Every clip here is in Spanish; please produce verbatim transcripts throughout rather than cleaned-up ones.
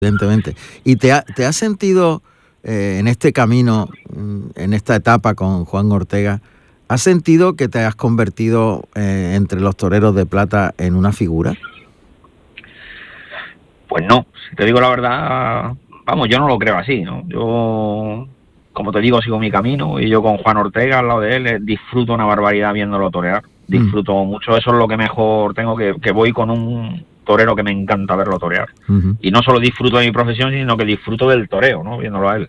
Evidentemente. ¿Y te, ha, te has sentido eh, en este camino, en esta etapa con Juan Ortega, has sentido que te has convertido eh, entre los toreros de plata en una figura? Pues no, si te digo la verdad, vamos, yo no lo creo así, ¿no? Yo, como te digo, sigo mi camino y yo con Juan Ortega al lado de él eh, disfruto una barbaridad viéndolo torear. Disfruto mm. mucho, eso es lo que mejor tengo, que, que voy con un torero que me encanta verlo torear. Uh-huh. Y no solo disfruto de mi profesión, sino que disfruto del toreo, ¿no? Viéndolo a él.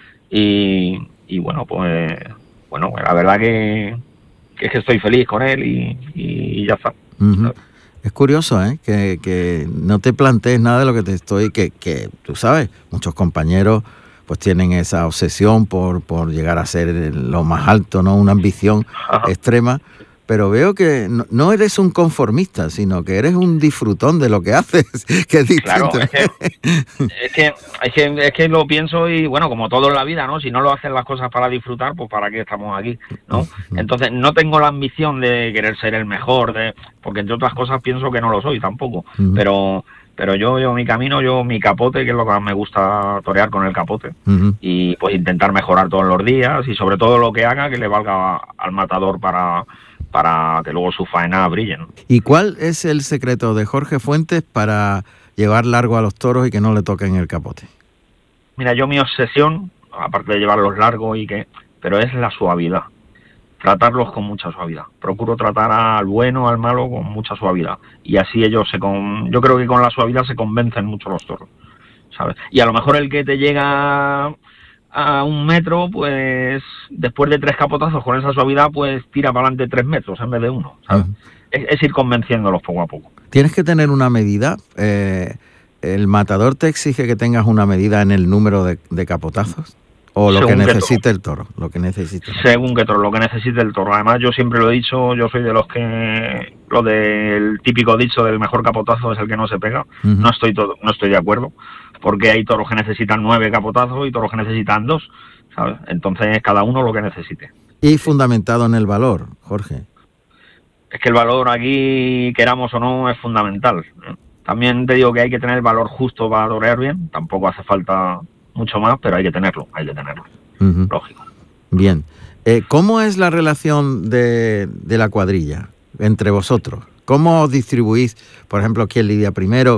Y, y bueno, pues, bueno, la verdad que, que es que estoy feliz con él y, y ya está. Uh-huh. Es curioso, ¿eh? Que, que no te plantees nada de lo que te estoy... Que, que tú sabes, muchos compañeros pues tienen esa obsesión por, por llegar a ser lo más alto, ¿no? Una ambición Ajá. extrema. Pero veo que no, no eres un conformista, sino que eres un disfrutón de lo que haces, que es distinto. Claro, es que, es, que, es, que, es que lo pienso y, bueno, como todo en la vida, ¿no? Si no lo hacen las cosas para disfrutar, pues ¿para qué estamos aquí, no? Entonces, no tengo la ambición de querer ser el mejor, de porque entre otras cosas pienso que no lo soy tampoco, uh-huh. pero... Pero yo, yo mi camino, yo mi capote, que es lo que más me gusta torear con el capote, uh-huh. y pues intentar mejorar todos los días y sobre todo lo que haga que le valga al matador para, para que luego sus faenas brillen. ¿Y cuál es el secreto de Jorge Fuentes para llevar largo a los toros y que no le toquen el capote? Mira, yo mi obsesión, aparte de llevarlos largos y que, pero es la suavidad. Tratarlos con mucha suavidad. Procuro tratar al bueno, al malo con mucha suavidad. Y así ellos se con... Yo creo que con la suavidad se convencen mucho los toros, ¿sabes? Y a lo mejor el que te llega a un metro, pues después de tres capotazos con esa suavidad, pues tira para adelante tres metros en vez de uno, ¿sabes? Uh-huh. Es, es ir convenciéndolos poco a poco. Tienes que tener una medida. Eh, ¿El matador te exige que tengas una medida en el número de, de capotazos? ¿O lo Según que necesite el toro? Lo que necesite. Según qué toro, lo que necesite el toro. Además, yo siempre lo he dicho, yo soy de los que... Lo del típico dicho del mejor capotazo es el que no se pega. Uh-huh. No estoy todo, no estoy de acuerdo. Porque hay toros que necesitan nueve capotazos y toros que necesitan dos, ¿sabes? Entonces, cada uno lo que necesite. Y fundamentado en el valor, Jorge. Es que el valor aquí, queramos o no, es fundamental. También te digo que hay que tener el valor justo para torear bien. Tampoco hace falta... mucho más, pero hay que tenerlo, hay que tenerlo, uh-huh. lógico. Bien. Eh, ¿Cómo es la relación de, de la cuadrilla entre vosotros? ¿Cómo os distribuís, por ejemplo, quién lidia primero,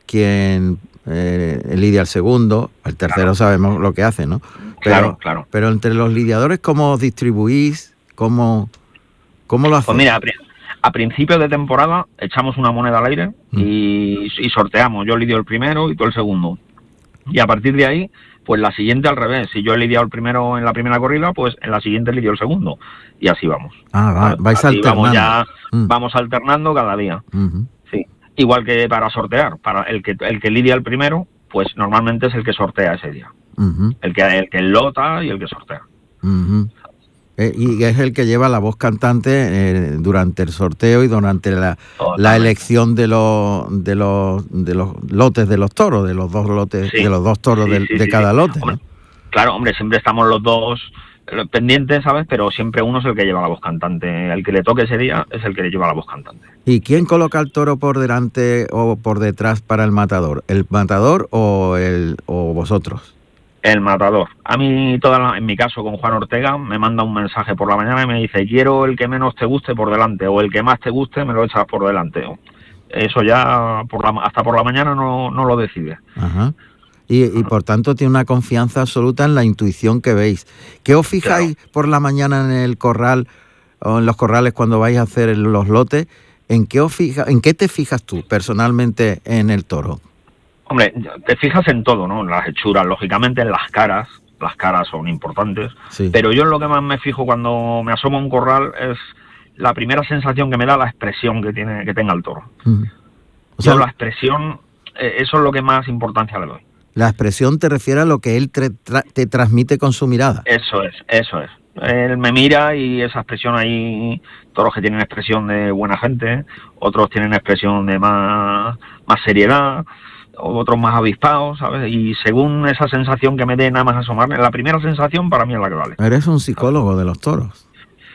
quién eh, lidia el segundo, el tercero claro. Sabemos lo que hace, ¿no? Pero, claro, claro. Pero entre los lidiadores, ¿cómo os distribuís? ¿Cómo, cómo lo hacéis? Pues mira, a principios de temporada echamos una moneda al aire uh-huh. y, y sorteamos. Yo lidio el primero y tú el segundo. Y a partir de ahí, pues la siguiente al revés. Si yo he lidiado el primero en la primera corrida, pues en la siguiente lidio el segundo. Y así vamos. Ah, va, vais así alternando. Vamos, ya, mm. vamos alternando cada día. Uh-huh. Sí. Igual que para sortear. Para el que el que lidia el primero, pues normalmente es el que sortea ese día. Uh-huh. El que el que lota y el que sortea. Uh-huh. Eh, y es el que lleva la voz cantante eh, durante el sorteo y durante la, la elección de los de los de los lotes de los toros, de los dos lotes, sí. de los dos toros sí, de, sí, de sí, cada sí. lote. Hombre, ¿no? Claro, hombre, siempre estamos los dos pendientes, ¿sabes? Pero siempre uno es el que lleva la voz cantante. El que le toque ese día es el que le lleva la voz cantante. ¿Y quién coloca el toro por delante o por detrás para el matador? ¿El matador o el o vosotros? El matador. A mí, toda la, en mi caso con Juan Ortega, me manda un mensaje por la mañana y me dice, quiero el que menos te guste por delante, o el que más te guste me lo echas por delante. Eso ya por la, hasta por la mañana no, no lo decide. Ajá. Y, y por tanto tiene una confianza absoluta en la intuición que veis. ¿Qué os fijáis claro. por la mañana en el corral o en los corrales cuando vais a hacer los lotes? ¿En qué, os fija, ¿En qué te fijas tú personalmente en el toro? Hombre, te fijas en todo, ¿no? En las hechuras, lógicamente, en las caras. Las caras son importantes. Sí. Pero yo en lo que más me fijo cuando me asomo a un corral es la primera sensación que me da la expresión que tiene que tenga el toro. Uh-huh. O sea, yo la expresión, eh, eso es lo que más importancia le doy. La expresión te refiere a lo que él te, tra- te transmite con su mirada. Eso es, eso es. Él me mira y esa expresión hay toros que tienen expresión de buena gente, otros tienen expresión de más, más seriedad, otros más avispados, ¿sabes? Y según esa sensación que me dé nada más asomarme, la primera sensación para mí es la que vale. Eres un psicólogo de los toros.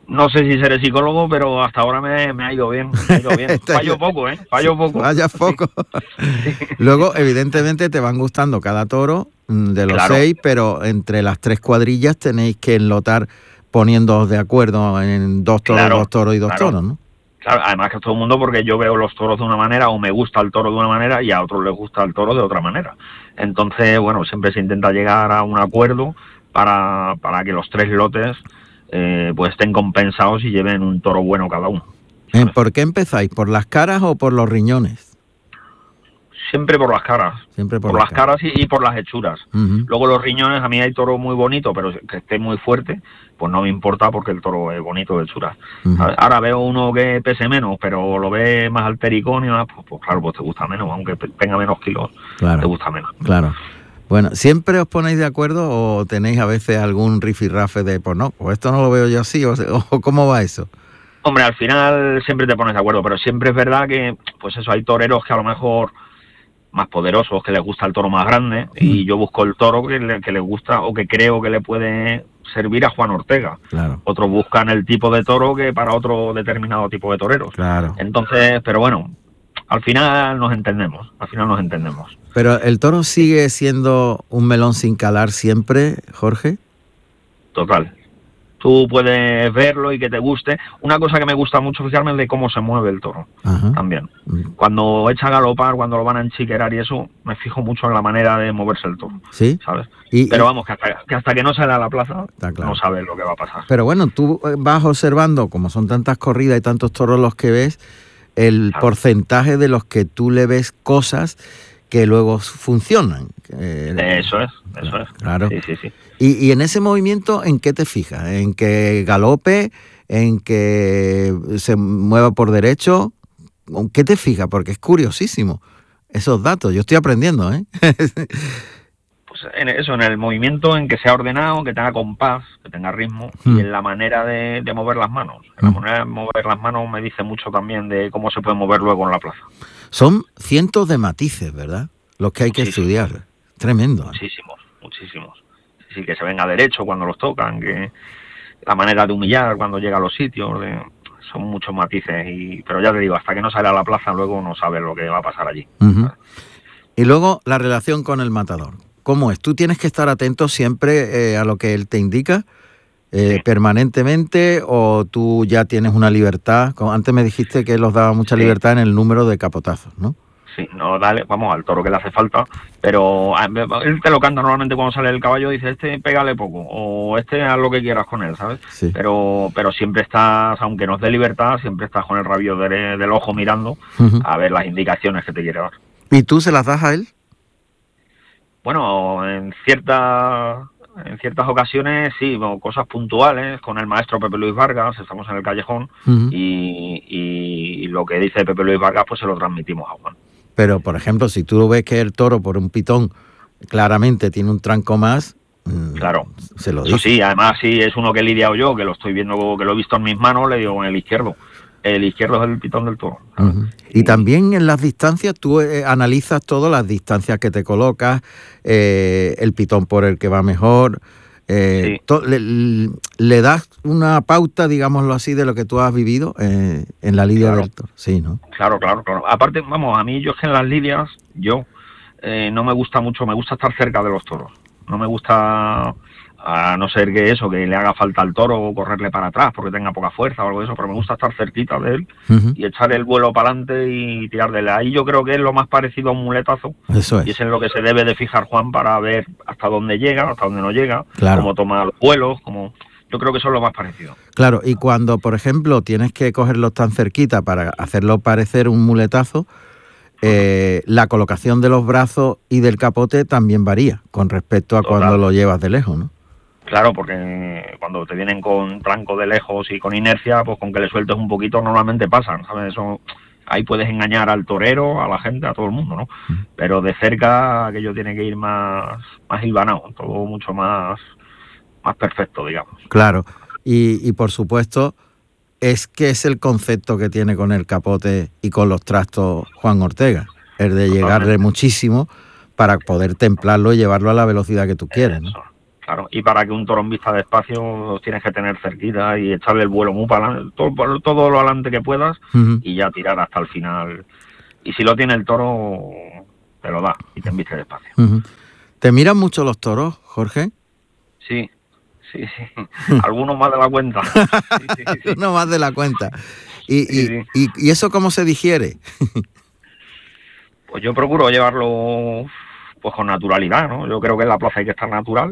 No sé si seré psicólogo, pero hasta ahora me, me ha ido bien. Me ha ido bien. Fallo poco, ¿eh? Fallo poco. Vaya poco. Sí. Luego, evidentemente, te van gustando cada toro de los Claro. seis, pero entre las tres cuadrillas tenéis que enlotar poniéndoos de acuerdo en dos toros, Claro, dos toros y dos claro. toros, ¿no? Claro, además que todo el mundo, porque yo veo los toros de una manera o me gusta el toro de una manera y a otros les gusta el toro de otra manera. Entonces, bueno, siempre se intenta llegar a un acuerdo para, para que los tres lotes eh, pues estén compensados y lleven un toro bueno cada uno. ¿sabes? ¿Por qué empezáis? ¿Por las caras o por los riñones? Siempre por las caras. Siempre por, por las las caras, caras y, y por las hechuras. Uh-huh. Luego los riñones, a mí hay toro muy bonito, pero que esté muy fuerte, pues no me importa porque el toro es bonito de hechuras. Uh-huh. Ahora veo uno que pese menos, pero lo ve más altericón y más, pues, pues claro, pues te gusta menos, aunque tenga menos kilos, claro, te gusta menos. Claro. Bueno, ¿siempre os ponéis de acuerdo o tenéis a veces algún rifirrafe de, pues no, o esto no lo veo yo así, o, o cómo va eso? Hombre, al final siempre te pones de acuerdo, pero siempre es verdad que, pues eso, hay toreros que a lo mejor más poderosos, que les gusta el toro más grande, mm. y yo busco el toro que le, que le gusta o que creo que le puede servir a Juan Ortega. Claro. Otros buscan el tipo de toro que para otro determinado tipo de toreros. Claro. Entonces, pero bueno, al final nos entendemos, al final nos entendemos. Pero ¿el toro sigue siendo un melón sin calar siempre, Jorge? Total. Tú puedes verlo y que te guste. Una cosa que me gusta mucho fijarme es de cómo se mueve el toro. Ajá. También. Cuando echa a galopar, cuando lo van a enchiquerar y eso, me fijo mucho en la manera de moverse el toro. ¿Sí? ¿Sabes? Y, Pero y... vamos, que hasta, que hasta que no sale a la plaza, claro. no sabes lo que va a pasar. Pero bueno, tú vas observando, como son tantas corridas y tantos toros los que ves, el claro. porcentaje de los que tú le ves cosas que luego funcionan. Eh, eso es, eso es. Claro. Sí, sí, sí. Y, y en ese movimiento, ¿en qué te fijas? ¿En que galope? ¿En que se mueva por derecho? ¿En qué te fijas? Porque es curiosísimo esos datos. Yo estoy aprendiendo, ¿eh? Pues en eso, en el movimiento, en que sea ordenado, que tenga compás, que tenga ritmo, hmm. y en la manera de, de mover las manos. En la hmm. manera de mover las manos me dice mucho también de cómo se puede mover luego en la plaza. Son cientos de matices, ¿verdad? Los que hay que estudiar. Tremendo. ¿eh? Muchísimos, muchísimos. Sí, que se venga derecho cuando los tocan, que la manera de humillar cuando llega a los sitios, de, son muchos matices. Y pero ya te digo, hasta que no sale a la plaza, luego no sabes lo que va a pasar allí. Uh-huh. Y luego la relación con el matador. ¿Cómo es? ¿Tú tienes que estar atento siempre eh, a lo que él te indica? Eh, sí. ¿Permanentemente o tú ya tienes una libertad? Como antes me dijiste que él os daba mucha sí. libertad en el número de capotazos, ¿no? Sí, no, dale, vamos, al toro que le hace falta, pero él te lo canta normalmente cuando sale el caballo, dice, este pégale poco, o este haz lo que quieras con él, ¿sabes? Sí. Pero pero siempre estás, aunque nos dé libertad, siempre estás con el rabillo de, del ojo mirando uh-huh. a ver las indicaciones que te quiere dar. ¿Y tú se las das a él? Bueno, en ciertas... En ciertas ocasiones, sí, bueno, cosas puntuales, con el maestro Pepe Luis Vargas, estamos en el callejón, uh-huh. y, y, y lo que dice Pepe Luis Vargas, pues se lo transmitimos a Juan. Pero, por ejemplo, si tú ves que el toro por un pitón claramente tiene un tranco más, claro, se lo dice. Eso sí, además si es uno que he lidiado yo, que lo estoy viendo, que lo he visto en mis manos, le digo con el izquierdo. El izquierdo es el pitón del toro. Uh-huh. Y, y también en las distancias, tú eh, analizas todas las distancias que te colocas, eh, el pitón por el que va mejor, eh, sí. to- le, le das una pauta, digámoslo así, de lo que tú has vivido eh, en la lidia claro. del toro. Sí, ¿no? Claro, claro, claro. Aparte, vamos, a mí yo es que en las lidias, yo eh, no me gusta mucho, me gusta estar cerca de los toros. No me gusta... a no ser que eso, que le haga falta al toro o correrle para atrás porque tenga poca fuerza o algo de eso, pero me gusta estar cerquita de él uh-huh. y echar el vuelo para adelante y tirar de él. Ahí yo creo que es lo más parecido a un muletazo. Eso es. Y es en lo que se debe de fijar Juan para ver hasta dónde llega, hasta dónde no llega, claro. cómo toma los vuelos, cómo... Yo creo que eso es lo más parecido. Claro, y cuando, por ejemplo, tienes que cogerlos tan cerquita para hacerlo parecer un muletazo, eh, la colocación de los brazos y del capote también varía con respecto a Total. Cuando lo llevas de lejos, ¿no? Claro, porque cuando te vienen con tranco de lejos y con inercia, pues con que le sueltes un poquito normalmente pasan, ¿sabes? Eso, ahí puedes engañar al torero, a la gente, a todo el mundo, ¿no? Uh-huh. Pero de cerca aquello tiene que ir más, más hilvanado, todo mucho más, más perfecto, digamos. Claro, y, y por supuesto es que es el concepto que tiene con el capote y con los trastos Juan Ortega, el de llegarle muchísimo para poder templarlo y llevarlo a la velocidad que tú quieres, ¿no? Claro, y para que un toro vista despacio los tienes que tener cerquita y echarle el vuelo muy para adelante, todo, todo lo adelante que puedas, uh-huh. y ya tirar hasta el final. Y si lo tiene el toro, te lo da y te embiste despacio. Uh-huh. ¿Te miran mucho los toros, Jorge? Sí, sí, sí. Algunos más de la cuenta. Sí, sí, sí, sí. Algunos más de la cuenta. ¿Y, sí, sí. y, y, ¿Y eso cómo se digiere? Pues yo procuro llevarlo pues con naturalidad, ¿no? Yo creo que en la plaza hay que estar natural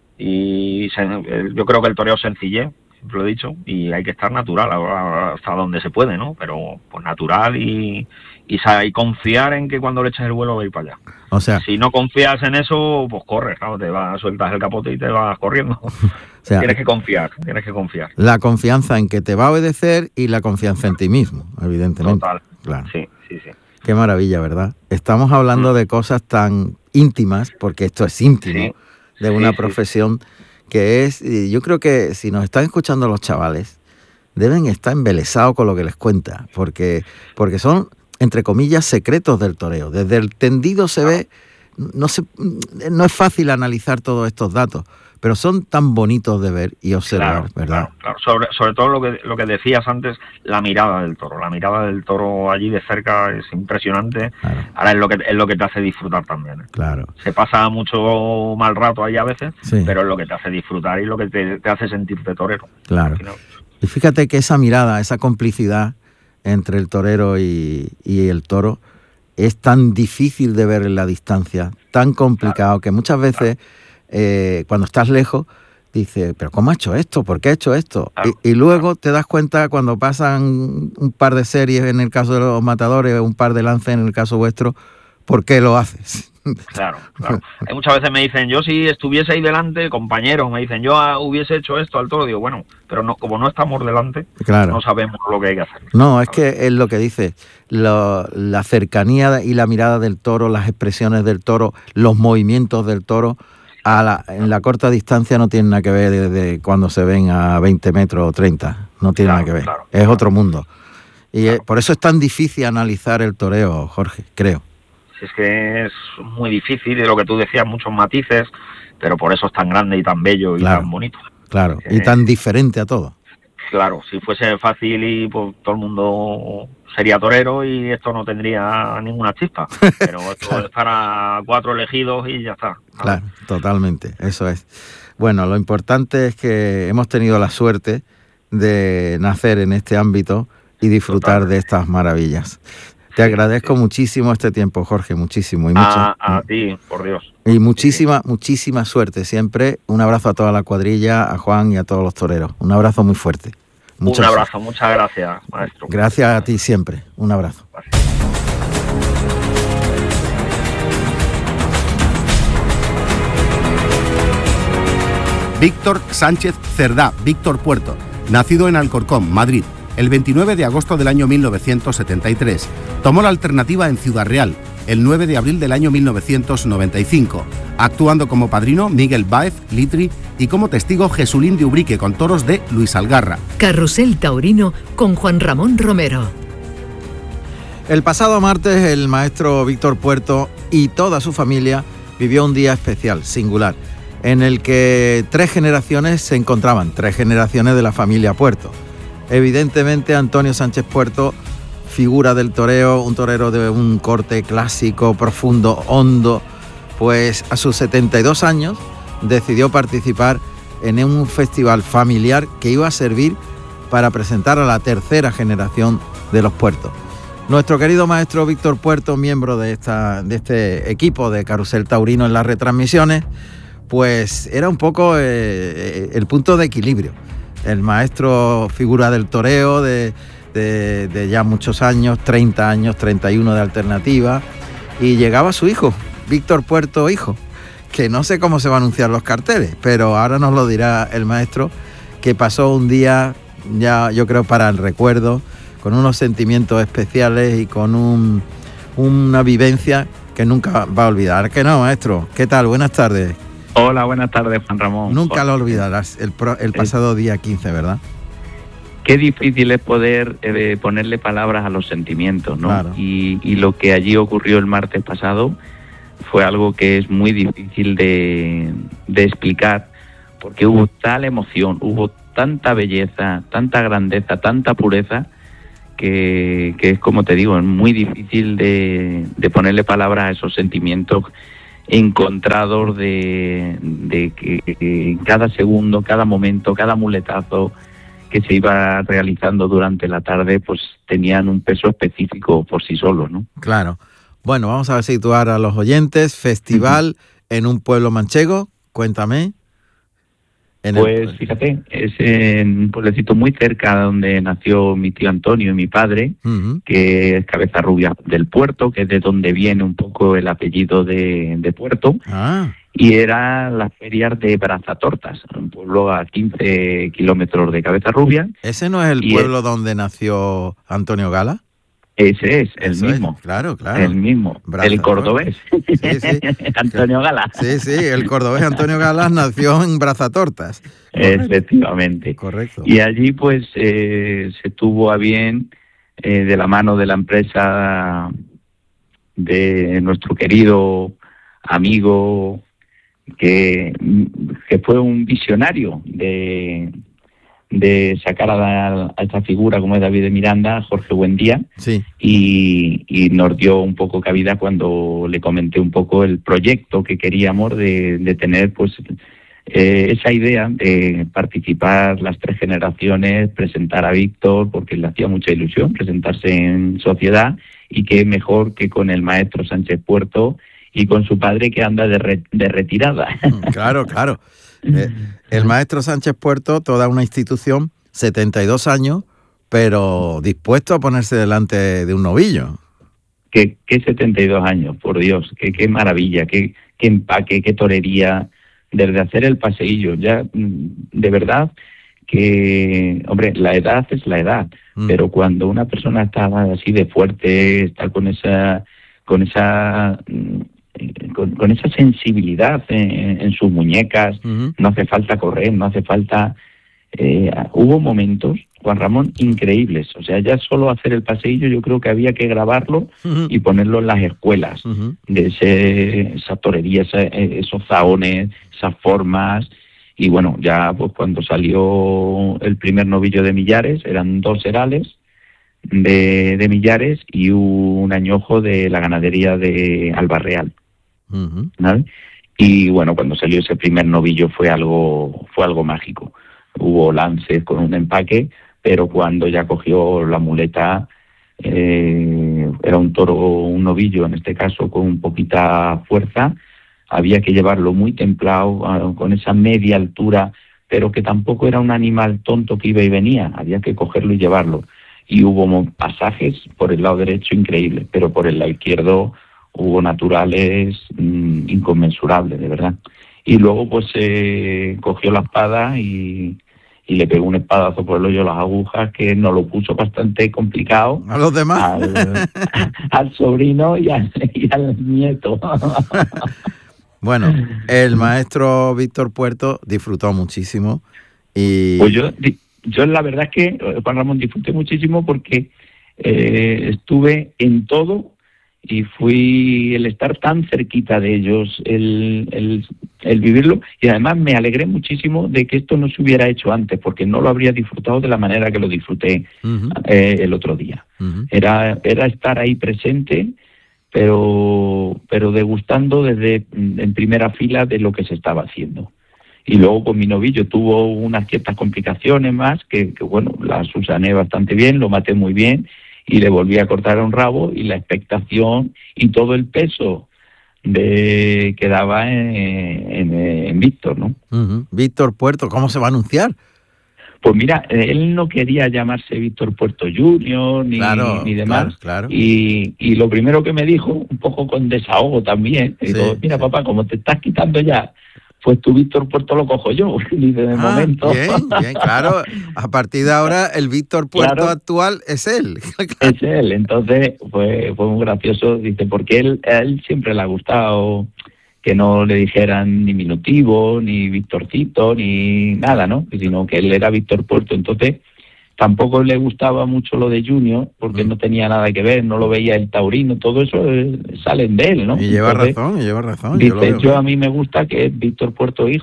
y se, yo creo que el toreo es sencillez, siempre lo he dicho, y hay que estar natural hasta donde se puede, ¿no? Pero pues natural y, y, y confiar en que cuando le eches el vuelo va a ir para allá. O sea, si no confías en eso, pues corres, claro, te vas, sueltas el capote y te vas corriendo. O sea, tienes que confiar, tienes que confiar. La confianza en que te va a obedecer y la confianza en ti mismo, evidentemente. Total, claro. Sí, sí, sí. Qué maravilla, ¿verdad? Estamos hablando de cosas tan íntimas, porque esto es íntimo, sí, de una sí, profesión sí. que es, yo creo que si nos están escuchando los chavales, deben estar embelesados con lo que les cuenta, porque, porque son, entre comillas, secretos del toreo. Desde el tendido se ve, no, se, no es fácil analizar todos estos datos, pero son tan bonitos de ver y observar, claro, ¿verdad? Claro, claro. Sobre, sobre todo lo que lo que decías antes, la mirada del toro. La mirada del toro allí de cerca es impresionante. Claro. Ahora es lo que es lo que te hace disfrutar también, ¿eh? Claro. Se pasa mucho mal rato ahí a veces, sí. pero es lo que te hace disfrutar y lo que te, te hace sentirte torero. Claro. Y fíjate que esa mirada, esa complicidad entre el torero y, y el toro es tan difícil de ver en la distancia, tan complicado, claro. que muchas veces... Claro. Eh, cuando estás lejos, dices, pero ¿cómo ha hecho esto? ¿Por qué ha hecho esto? Claro, y, y luego claro. te das cuenta cuando pasan un par de series en el caso de los matadores, un par de lances en el caso vuestro, ¿por qué lo haces? Claro, claro. Hay muchas veces me dicen, yo si estuviese ahí delante, compañeros, me dicen, yo hubiese hecho esto al toro, digo, bueno, pero no, como no estamos delante, claro. no sabemos lo que hay que hacer. No, es que es lo que dice, lo, la cercanía y la mirada del toro, las expresiones del toro, los movimientos del toro, A la, en la corta distancia no tiene nada que ver de, de cuando se ven a veinte metros o treinta, no tiene claro, nada que ver, claro, es claro. otro mundo. Y claro. es, por eso es tan difícil analizar el toreo, Jorge, creo. Es que es muy difícil, de lo que tú decías, muchos matices, pero por eso es tan grande y tan bello y claro, tan bonito. Claro, eh, y tan diferente a todo. Claro, si fuese fácil y pues todo el mundo sería torero y esto no tendría ninguna chispa, pero esto claro. es para cuatro elegidos y ya está. Claro, totalmente, eso es. Bueno, lo importante es que hemos tenido la suerte de nacer en este ámbito y disfrutar Total. de estas maravillas. Te sí, agradezco sí. muchísimo este tiempo, Jorge, muchísimo. Y a, mucha, a ti, por Dios. Y muchísima, sí. muchísima suerte siempre. Un abrazo a toda la cuadrilla, a Juan y a todos los toreros. Un abrazo muy fuerte. Muchas un abrazo, gracias. Muchas gracias, maestro. Gracias a ti siempre. Un abrazo. Gracias. Víctor Sánchez Cerdá, Víctor Puerto, nacido en Alcorcón, Madrid, el veintinueve de agosto del año mil novecientos setenta y tres. Tomó la alternativa en Ciudad Real, el nueve de abril del año mil novecientos noventa y cinco, actuando como padrino Miguel Báez, Litri, y como testigo Jesulín de Ubrique con toros de Luis Algarra. Carrusel Taurino con Juan Ramón Romero. El pasado martes el maestro Víctor Puerto y toda su familia vivió un día especial, singular, en el que tres generaciones se encontraban, tres generaciones de la familia Puerto. Evidentemente Antonio Sánchez Puerto, figura del toreo, un torero de un corte clásico, profundo, hondo, pues a sus setenta y dos años decidió participar en un festival familiar que iba a servir para presentar a la tercera generación de los Puertos. Nuestro querido maestro Víctor Puerto, miembro de, esta, de este equipo de Carrusel Taurino en las retransmisiones, pues era un poco eh, el punto de equilibrio. El maestro figura del toreo de, de, de ya muchos años, treinta años, treinta y uno de alternativa, y llegaba su hijo, Víctor Puerto hijo, que no sé cómo se va a anunciar los carteles, pero ahora nos lo dirá el maestro, que pasó un día, ya yo creo para el recuerdo, con unos sentimientos especiales y con un, una vivencia que nunca va a olvidar. ¿Que no, maestro? ¿Qué tal? Buenas tardes. Hola, buenas tardes, Juan Ramón. Nunca lo olvidarás, el, pro, el pasado día quince, ¿verdad? Qué difícil es poder eh, ponerle palabras a los sentimientos, ¿no? Claro. Y, y lo que allí ocurrió el martes pasado fue algo que es muy difícil de, de explicar, porque hubo tal emoción, hubo tanta belleza, tanta grandeza, tanta pureza, que, que es como te digo, es muy difícil de, de ponerle palabras a esos sentimientos encontrados de, de que, que cada segundo, cada momento, cada muletazo que se iba realizando durante la tarde, pues tenían un peso específico por sí solos, ¿no? Claro. Bueno, vamos a situar a los oyentes. Festival uh-huh. en un pueblo manchego, cuéntame. En pues el... fíjate, es en un pueblecito muy cerca de donde nació mi tío Antonio y mi padre, uh-huh. que es Cabezarrubia del Puerto, que es de donde viene un poco el apellido de, de Puerto, ah. y era las ferias de Brazatortas, un pueblo a quince kilómetros de Cabezarrubia. ¿Ese no es el pueblo es... donde nació Antonio Gala? Ese es, el Eso mismo. Es, claro, claro. El mismo, Braza, el cordobés. Sí, sí. Antonio Gala. Sí, sí, el cordobés Antonio Gala nació en Brazatortas. Correcto. Efectivamente. Correcto. Y allí pues eh, se tuvo a bien, eh, de la mano de la empresa de nuestro querido amigo, que, que fue un visionario de... de sacar a, a esta figura como es David de Miranda, Jorge Buendía, sí. y, y nos dio un poco cabida cuando le comenté un poco el proyecto que queríamos de, de tener, pues eh, esa idea de participar las tres generaciones, presentar a Víctor, porque le hacía mucha ilusión presentarse en sociedad, y qué mejor que con el maestro Sánchez Puerto y con su padre, que anda de, re, de retirada. Claro, claro. Eh, el maestro Sánchez Puerto, toda una institución, setenta y dos años, pero dispuesto a ponerse delante de un novillo. ¿Qué, qué setenta y dos años? Por Dios, qué, qué maravilla, qué, qué empaque, qué torería, desde hacer el paseillo. Ya, de verdad, que, hombre, la edad es la edad, mm. pero cuando una persona está así de fuerte, está con esa, con esa... Con, con esa sensibilidad en, en sus muñecas, uh-huh. no hace falta correr, no hace falta... Eh, hubo momentos, Juan Ramón, increíbles. O sea, ya solo hacer el paseillo yo creo que había que grabarlo uh-huh. y ponerlo en las escuelas, uh-huh. de ese, esa torería, esa, esos zahones, esas formas. Y bueno, ya pues cuando salió el primer novillo de Millares, eran dos herales de, de Millares y un añojo de la ganadería de Albarreal. Uh-huh. ¿Vale? Y bueno, cuando salió ese primer novillo fue algo fue algo mágico. Hubo lances con un empaque, pero cuando ya cogió la muleta, eh, era un toro, un novillo en este caso, con un poquita fuerza, había que llevarlo muy templado, con esa media altura, pero que tampoco era un animal tonto que iba y venía, había que cogerlo y llevarlo. Y hubo pasajes por el lado derecho increíbles, pero por el lado izquierdo hubo naturales mmm, inconmensurables, de verdad. Y luego pues eh, cogió la espada y, y le pegó un espadazo por el hoyo de las agujas, que nos lo puso bastante complicado. ¿A los demás? Al, al sobrino y al, y al nieto. Bueno, el maestro Víctor Puerto disfrutó muchísimo. Y... Pues yo, yo la verdad es que, Juan Ramón, disfruté muchísimo porque eh, estuve en todo. Y fui el estar tan cerquita de ellos, el, el, el vivirlo, y además me alegré muchísimo de que esto no se hubiera hecho antes, porque no lo habría disfrutado de la manera que lo disfruté uh-huh. eh, el otro día. Uh-huh. Era, era estar ahí presente, pero, pero degustando desde en primera fila de lo que se estaba haciendo. Y luego con mi novillo tuvo unas ciertas complicaciones más, que, que bueno, la susané bastante bien, lo maté muy bien, y le volví a cortar un rabo, y la expectación y todo el peso de que daba en, en, en Víctor, ¿no? Uh-huh. Víctor Puerto, ¿cómo se va a anunciar? Pues mira, él no quería llamarse Víctor Puerto Junior ni, claro, ni demás. Claro, claro. Y, y lo primero que me dijo, un poco con desahogo también, sí, dijo, mira sí. papá, como te estás quitando ya, pues tu Víctor Puerto lo cojo yo, y de ah, momento. Bien, bien, claro. A partir de ahora, el Víctor Puerto claro, actual es él. Es él. Entonces, fue, fue muy gracioso, dice, porque él, a él siempre le ha gustado que no le dijeran ni Minutivo, ni Víctorcito, ni nada, ¿no? Sino que él era Víctor Puerto. Entonces, tampoco le gustaba mucho lo de Junior, porque mm. no tenía nada que ver, no lo veía el taurino, todo eso eh, salen de él, ¿no? Y lleva Entonces, razón, y lleva razón. Dice, yo, lo veo yo a mí me gusta que es Víctor Puerto hijo,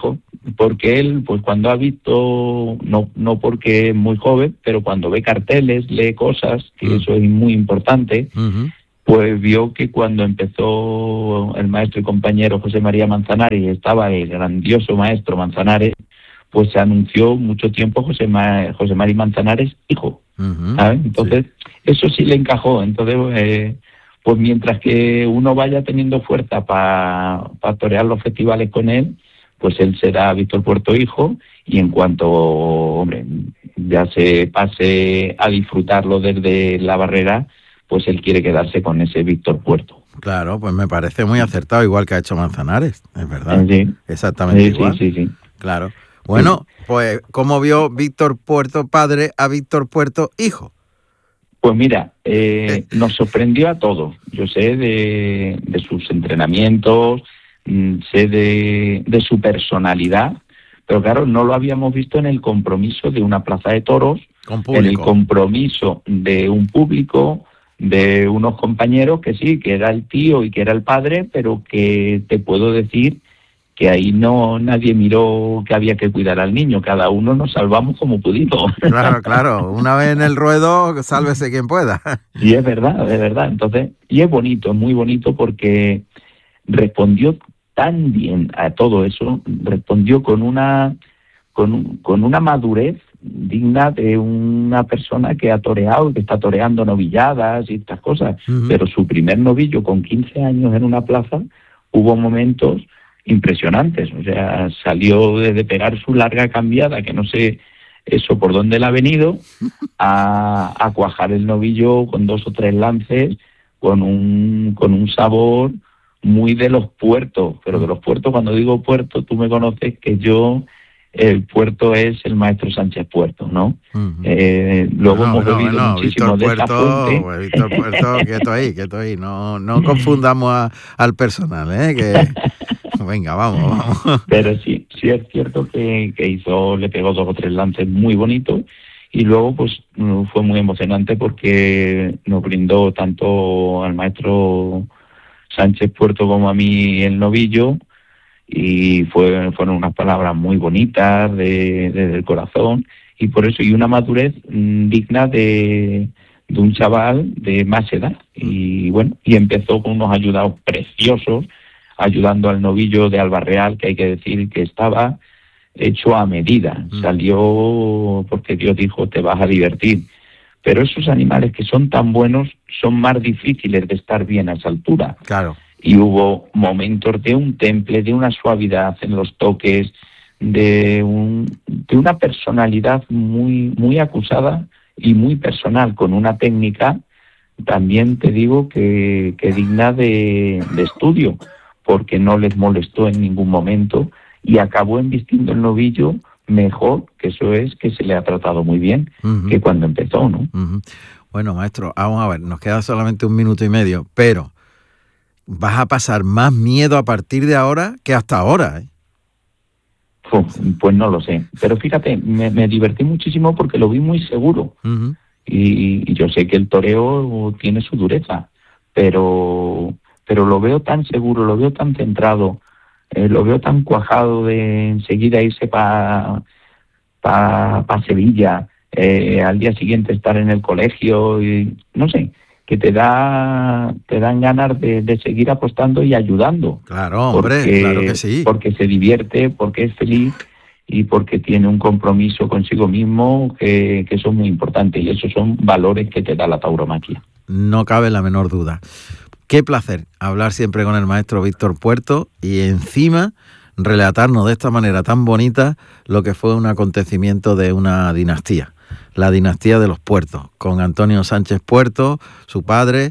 porque él, pues cuando ha visto, no no porque es muy joven, pero cuando ve carteles, lee cosas, que uh-huh. eso es muy importante, uh-huh. pues vio que cuando empezó el maestro y compañero José María Manzanares, estaba el grandioso maestro Manzanares, pues se anunció mucho tiempo José, Ma- José María Manzanares, hijo. Uh-huh. ¿Sabes? Entonces, sí. eso sí le encajó. Entonces, eh, pues mientras que uno vaya teniendo fuerza para pa torear los festivales con él, pues él será Víctor Puerto hijo, y en cuanto, hombre, ya se pase a disfrutarlo desde la barrera, pues él quiere quedarse con ese Víctor Puerto. Claro, pues me parece muy acertado, igual que ha hecho Manzanares, es verdad. Sí. Exactamente sí, igual. Sí, sí, sí. Claro. Bueno, sí. Pues, ¿cómo vio Víctor Puerto padre a Víctor Puerto hijo? Pues mira, eh, nos sorprendió a todos. Yo sé de, de sus entrenamientos, sé de, de su personalidad, pero claro, no lo habíamos visto en el compromiso de una plaza de toros, en el compromiso de un público, de unos compañeros que sí, que era el tío y que era el padre, pero que te puedo decir que ahí no nadie miró que había que cuidar al niño, cada uno nos salvamos como pudimos. Claro, claro, una vez en el ruedo, sálvese quien pueda. Y es verdad, es verdad. Entonces, y es bonito, es muy bonito porque respondió tan bien a todo eso, respondió con una con, con una madurez digna de una persona que ha toreado, que está toreando novilladas y estas cosas, uh-huh. pero su primer novillo con quince años en una plaza, hubo momentos impresionantes, o sea, salió desde pegar su larga cambiada, que no sé eso por dónde le ha venido, a, a cuajar el novillo con dos o tres lances, con un con un sabor muy de los puertos, pero de los puertos, cuando digo puerto, tú me conoces que yo, el puerto es el maestro Sánchez Puerto, ¿no? Uh-huh. Eh, luego no, hemos no, bebido no, muchísimo Víctor de esta Puerto, fuente. Pues, Víctor Puerto, quieto ahí, quieto ahí, no, no confundamos a, al personal, ¿eh? Que venga, vamos, vamos. Pero sí, sí es cierto que, que hizo, le pegó dos o tres lances muy bonitos, y luego pues fue muy emocionante porque nos brindó tanto al maestro Sánchez Puerto como a mí el novillo, y fue, fueron unas palabras muy bonitas de, de, del corazón, y por eso, y una madurez mmm, digna de, de un chaval de más edad, y bueno, y empezó con unos ayudados preciosos, ayudando al novillo de Albarreal, que hay que decir que estaba hecho a medida, mm. salió porque Dios dijo te vas a divertir, pero esos animales que son tan buenos son más difíciles de estar bien a esa altura. Claro. Y hubo momentos de un temple, de una suavidad en los toques, de, un, de una personalidad muy, muy acusada y muy personal, con una técnica, también te digo, que, que digna de, de estudio, porque no les molestó en ningún momento y acabó embistiendo el novillo mejor, que eso es que se le ha tratado muy bien, uh-huh. que cuando empezó, ¿no? Uh-huh. Bueno, maestro, vamos a ver, nos queda solamente un minuto y medio, pero vas a pasar más miedo a partir de ahora que hasta ahora, ¿eh? Pues, pues no lo sé, pero fíjate, me, me divertí muchísimo porque lo vi muy seguro, uh-huh. y, y yo sé que el toreo tiene su dureza, pero, pero lo veo tan seguro, lo veo tan centrado, eh, lo veo tan cuajado de enseguida irse para pa, pa Sevilla, eh, al día siguiente estar en el colegio, y no sé, que te da te dan ganas de, de seguir apostando y ayudando. Claro, hombre, porque, claro que sí. Porque se divierte, porque es feliz y porque tiene un compromiso consigo mismo que, que son muy importantes, y esos son valores que te da la tauromaquia. No cabe la menor duda. Qué placer hablar siempre con el maestro Víctor Puerto y encima relatarnos de esta manera tan bonita lo que fue un acontecimiento de una dinastía. La dinastía de los Puertos, con Antonio Sánchez Puerto, su padre,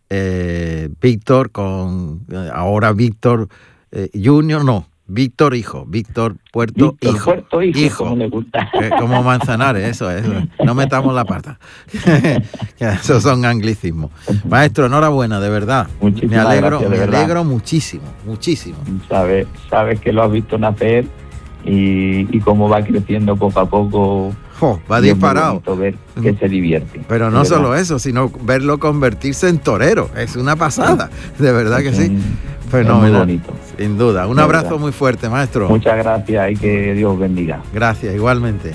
eh, Víctor, con eh, ahora Víctor eh, Junior, no, Víctor hijo, Víctor Puerto Víctor hijo, Puerto hijo, hijo, como le gusta. Eh, como Manzanares, eso es, no metamos la pata, esos son anglicismos. Maestro, enhorabuena, de verdad, Muchísimas me alegro, gracias, de me verdad. alegro muchísimo, muchísimo. Sabes, sabes que lo has visto nacer y, y cómo va creciendo poco a poco. Oh, va disparado. Es ver que se divierte. Pero no solo eso, sino verlo convertirse en torero. Es una pasada, de verdad que sí. muy bonito. Sin duda. Un abrazo muy fuerte, maestro. Muchas gracias y que Dios bendiga. Gracias, igualmente.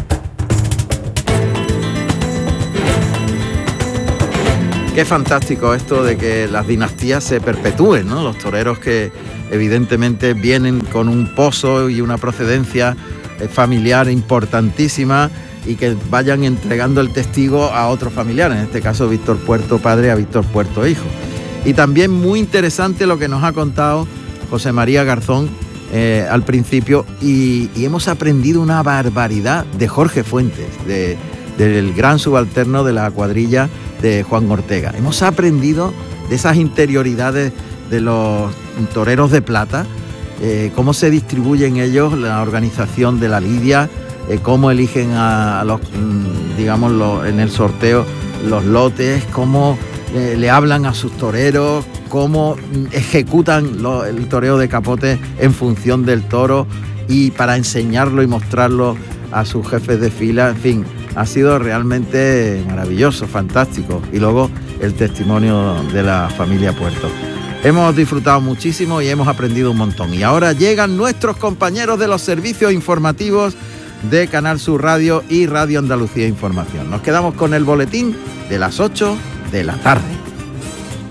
Qué fantástico esto de que las dinastías se perpetúen, ¿no? Los toreros que evidentemente vienen con un pozo y una procedencia familiar importantísima y que vayan entregando el testigo a otro familiar, en este caso Víctor Puerto padre a Víctor Puerto hijo. Y también muy interesante lo que nos ha contado José María Garzón eh, al principio y, y hemos aprendido una barbaridad de Jorge Fuentes, de, del gran subalterno de la cuadrilla de Juan Ortega. Hemos aprendido de esas interioridades de los toreros de plata, eh, cómo se distribuyen ellos, la organización de la lidia, eh, cómo eligen a, a los, digamos, los, en el sorteo los lotes, cómo eh, le hablan a sus toreros, cómo ejecutan lo, el toreo de capote en función del toro y para enseñarlo y mostrarlo a sus jefes de fila. En fin, ha sido realmente maravilloso, fantástico. Y luego el testimonio de la familia Puerto. Hemos disfrutado muchísimo y hemos aprendido un montón. Y ahora llegan nuestros compañeros de los servicios informativos de Canal Sur Radio y Radio Andalucía Información. Nos quedamos con el boletín de las ocho de la tarde.